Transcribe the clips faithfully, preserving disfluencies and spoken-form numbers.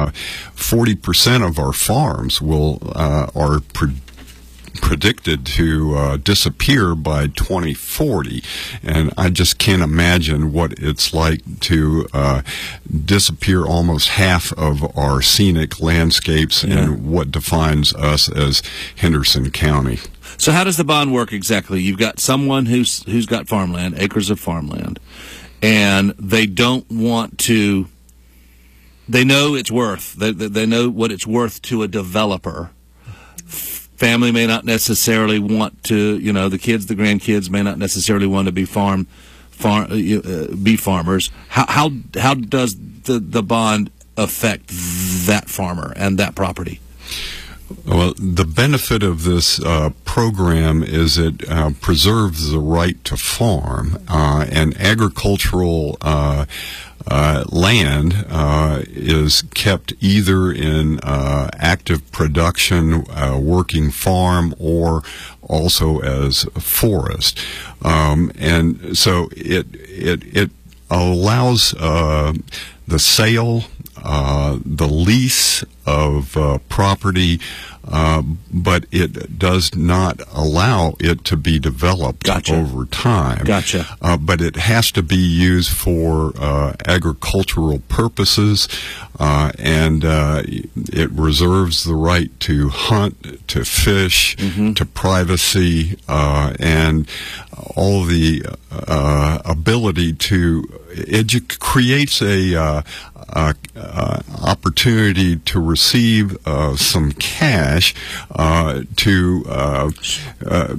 uh, forty percent of our farms will uh, are pre- predicted to uh, disappear by twenty forty, and I just can't imagine what it's like to uh, disappear almost half of our scenic landscapes yeah. and what defines us as Henderson County. So how does the bond work exactly? You've got someone who's who's got farmland, acres of farmland, and they don't want to. They know it's worth. They they know what it's worth to a developer. Family may not necessarily want to. You know, the kids, the grandkids may not necessarily want to be farm, farm, uh, be farmers. How how how does the the bond affect that farmer and that property? Well, the benefit of this uh, program is it uh, preserves the right to farm, uh, and agricultural uh, uh, land uh, is kept either in uh, active production, uh, working farm, or also as a forest. Um, and so it it it allows uh, the sale, uh, the lease of uh, property, uh, but it does not allow it to be developed gotcha. over time. Gotcha. Uh, but it has to be used for uh, agricultural purposes, uh, and uh, it reserves the right to hunt, to fish, mm-hmm. to privacy, uh, and all the uh, ability to. It creates a uh, uh, uh, opportunity to receive uh, some cash uh, to uh, uh,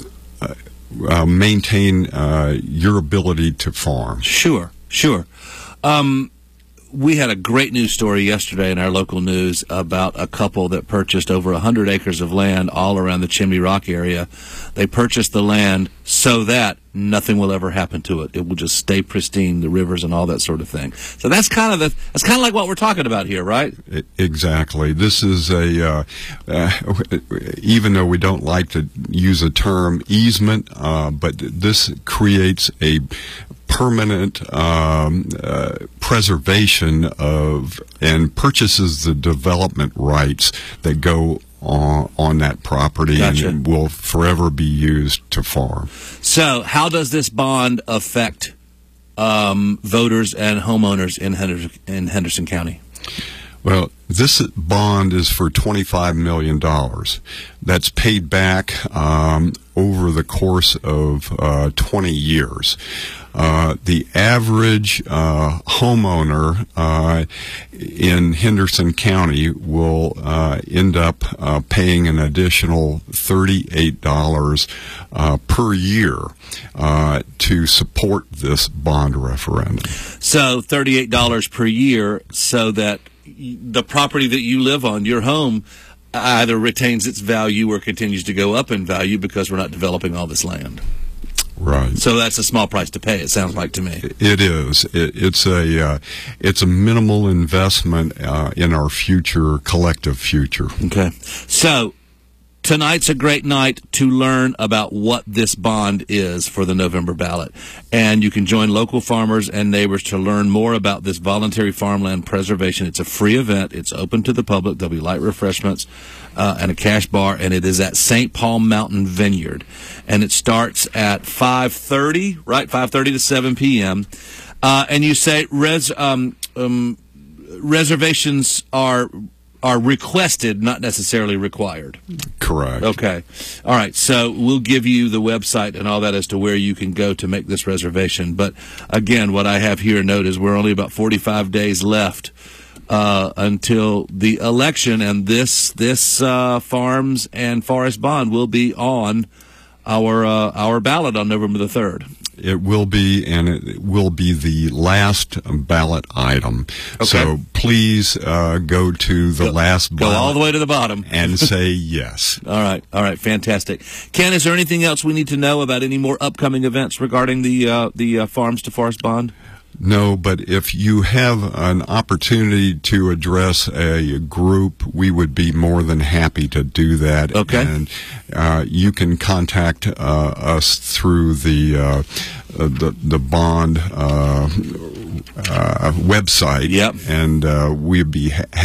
uh, maintain uh, your ability to farm. Sure, sure. Um, we had a great news story yesterday in our local news about a couple that purchased over one hundred acres of land all around the Chimney Rock area. They purchased the land so that nothing will ever happen to it. It will just stay pristine, the rivers and all that sort of thing. So that's kind of the that's kind of like what we're talking about here, right? Exactly. This is a uh, uh, even though we don't like to use a term easement, uh, but this creates a permanent um, uh, preservation of and purchases the development rights that go on, on that property gotcha. and will forever be used to farm. So how does this bond affect um, voters and homeowners in Henderson, in Henderson County? Well, this bond is for twenty-five million dollars. That's paid back um, over the course of uh, twenty years. Uh, the average uh, homeowner uh, in Henderson County will uh, end up uh, paying an additional thirty-eight dollars uh, per year uh, to support this bond referendum. So thirty-eight dollars per year so that the property that you live on, your home, either retains its value or continues to go up in value because we're not developing all this land. Right. So that's a small price to pay, it sounds like to me. It is. It, it's a uh, it's a minimal investment uh, in our future, collective future. Okay. So tonight's a great night to learn about what this bond is for the November ballot. And you can join local farmers and neighbors to learn more about this voluntary farmland preservation. It's a free event. It's open to the public. There'll be light refreshments uh, and a cash bar. And it is at Saint Paul Mountain Vineyard. And it starts at five thirty, right? five thirty to seven p.m. Uh, and you say res, um, um, reservations are... are requested, not necessarily required. Correct. Okay. All right. So we'll give you the website and all that as to where you can go to make this reservation. But again, what I have here note is we're only about forty-five days left uh, until the election, and this this uh, Farms and Forest Bond will be on our uh, our ballot on November the third. It will be, and it will be the last ballot item. Okay. So please uh, go to the go, last go ballot. all the way to the bottom. And say yes. All right. All right. Fantastic. Ken, is there anything else we need to know about any more upcoming events regarding the uh, the uh, Farms to Forest Bond? No, but if you have an opportunity to address a group, we would be more than happy to do that. Okay. And uh, you can contact uh, us through the uh, the, the bond uh, uh, website. Yep. And uh, we'd be ha-